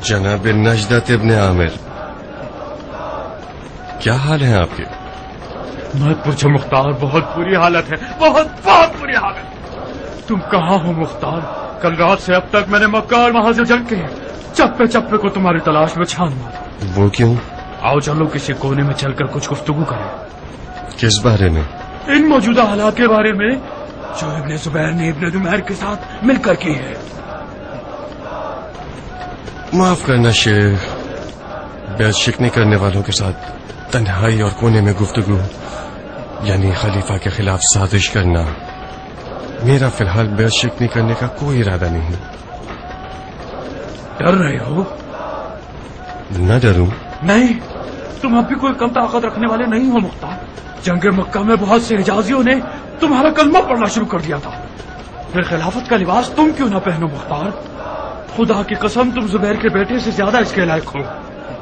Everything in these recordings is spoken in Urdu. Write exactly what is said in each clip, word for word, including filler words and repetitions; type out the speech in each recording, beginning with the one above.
جناب نجدت ابن عامر، کیا حال ہے آپ کے؟ مت پوچھو مختار، بہت بری حالت ہے، بہت بہت بری حالت۔ تم کہاں ہو مختار؟ کل رات سے اب تک میں نے مکہ اور وہاں سے جنگ کے چپے چپے کو تمہاری تلاش میں چھان مارا۔ وہ کیوں؟ آؤ چلو کسی کونے میں چل کر کچھ گفتگو کریں۔ کس بارے میں؟ ان موجودہ حالات کے بارے میں جو ابن زبیر نے ابن نمیر کے ساتھ مل کر کی ہے۔ معاف کرنا شیخ، بیعت شکنی کرنے والوں کے ساتھ تنہائی اور کونے میں گفتگو یعنی خلیفہ کے خلاف سازش کرنا، میرا فی الحال بیعت شکنی کرنے کا کوئی ارادہ نہیں۔ ڈر رہے ہو؟ نہ ڈروں۔ نہیں، تم اب بھی کوئی کم طاقت رکھنے والے نہیں ہو مختار۔ جنگ مکہ میں بہت سے حجازیوں نے تمہارا کلمہ پڑھنا شروع کر دیا تھا، پھر خلافت کا لباس تم کیوں نہ پہنو مختار؟ خدا کی قسم تم زبیر کے بیٹے سے زیادہ اس کے لائق ہو۔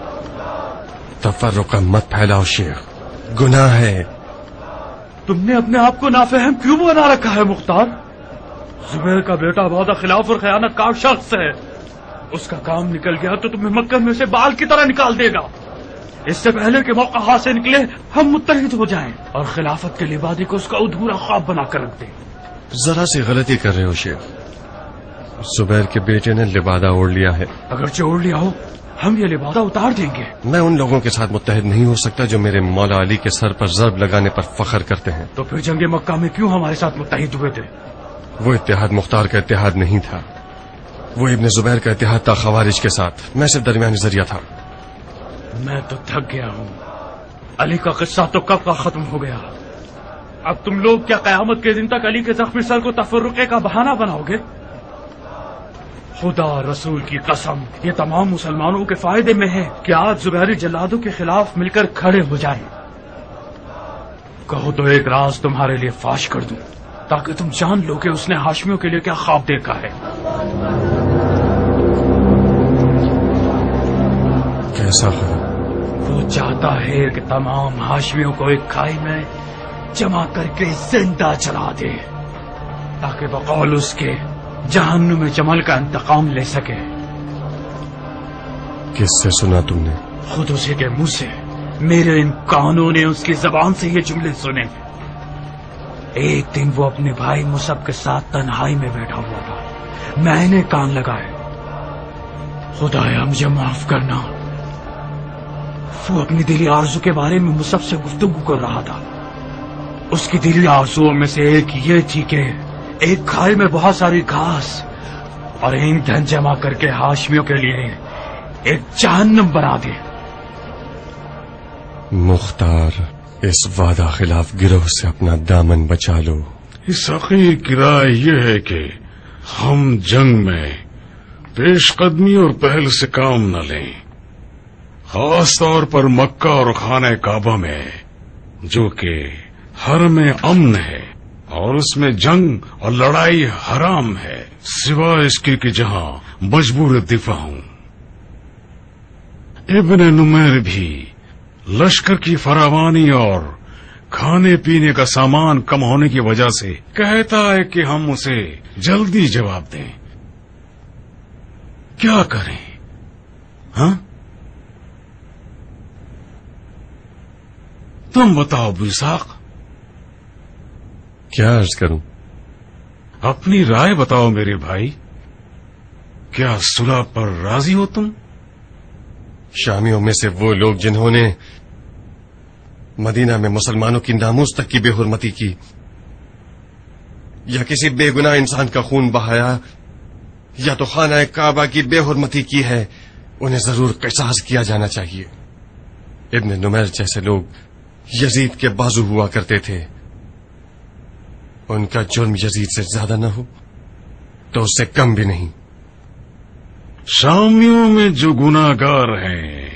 تفرقہ مت پھیلاؤ شیخ، گناہ ہے۔ تم نے اپنے آپ کو نافہم کیوں بنا رکھا ہے مختار؟ زبیر کا بیٹا وعدہ خلاف اور خیانت کار شخص ہے، اس کا کام نکل گیا تو تمہیں مکہ میں سے بال کی طرح نکال دے گا۔ اس سے پہلے کہ موقع ہاتھ سے نکلے ہم متحد ہو جائیں اور خلافت کے لبادے کو اس کا ادھورا خواب بنا کر رکھ دیں۔ ذرا سی غلطی کر رہے ہو شیخ، زبیر کے بیٹے نے لبادہ اوڑھ لیا ہے۔ اگر اوڑھ لیا ہو ہم یہ لبادہ اتار دیں گے۔ میں ان لوگوں کے ساتھ متحد نہیں ہو سکتا جو میرے مولا علی کے سر پر ضرب لگانے پر فخر کرتے ہیں۔ تو پھر جنگ مکہ میں کیوں ہمارے ساتھ متحد ہوئے تھے؟ وہ اتحاد مختار کا اتحاد نہیں تھا، وہ ابن زبیر کا اتحاد تھا خوارج کے ساتھ، میں صرف درمیانی ذریعہ تھا۔ میں تو تھک گیا ہوں، علی کا قصہ تو کب کا ختم ہو گیا، اب تم لوگ کیا قیامت کے دن تک علی کے زخمی سر کو تفرقے کا بہانہ بناؤ گے؟ خدا رسول کی قسم یہ تمام مسلمانوں کے فائدے میں ہے کہ آج زبیری جلادوں کے خلاف مل کر کھڑے ہو جائیں۔ کہو تو ایک راز تمہارے لیے فاش کر دوں تاکہ تم جان لو کہ اس نے ہاشمیوں کے لیے کیا خواب دیکھا ہے۔ کیسا خواب؟ وہ چاہتا ہے کہ تمام ہاشمیوں کو ایک کھائی میں جمع کر کے زندہ چلا دے تاکہ بقول اس کے جہنم میں جمل کا انتقام لے سکے۔ کس سے سنا تم نے؟ خود اسی کے منہ سے، میرے ان کانوں نے اس کی زبان سے یہ جملے سنے۔ ایک دن وہ اپنے بھائی مصعب کے ساتھ تنہائی میں بیٹھا ہوا تھا، میں نے کان لگائے، خدایا مجھے معاف کرنا۔ وہ اپنی دلی آرزو کے بارے میں مصعب سے گفتگو کر رہا تھا۔ اس کی دلی آرزوؤں میں سے ایک یہ تھی کہ ایک کھائی میں بہت ساری گھاس اور ایندھن جمع کر کے ہاشمیوں کے لیے ایک جہنم بنا دے۔ مختار، اس وعدہ خلاف گروہ سے اپنا دامن بچا لو۔ اس حقیر کی رائے یہ ہے کہ ہم جنگ میں پیش قدمی اور پہل سے کام نہ لیں، خاص طور پر مکہ اور خانہ کعبہ میں جو کہ حرم امن ہے اور اس میں جنگ اور لڑائی حرام ہے، سوائے اس کے کہ جہاں مجبور دفاع ہوں۔ ابن نمیر بھی لشکر کی فراوانی اور کھانے پینے کا سامان کم ہونے کی وجہ سے کہتا ہے کہ ہم اسے جلدی جواب دیں۔ کیا کریں؟ ہاں تم بتاؤ ابو اسحاق۔ کیا عرض کروں؟ اپنی رائے بتاؤ میرے بھائی، کیا صلح پر راضی ہو تم؟ شامیوں میں سے وہ لوگ جنہوں نے مدینہ میں مسلمانوں کی ناموس تک کی بے حرمتی کی یا کسی بے گناہ انسان کا خون بہایا یا تو خانہ کعبہ کی بے حرمتی کی ہے، انہیں ضرور قصاص کیا جانا چاہیے۔ ابن نمیر جیسے لوگ یزید کے بازو ہوا کرتے تھے، ان کا جرم یزید سے زیادہ نہ ہو تو اس سے کم بھی نہیں۔ شامیوں میں جو گناہگار ہیں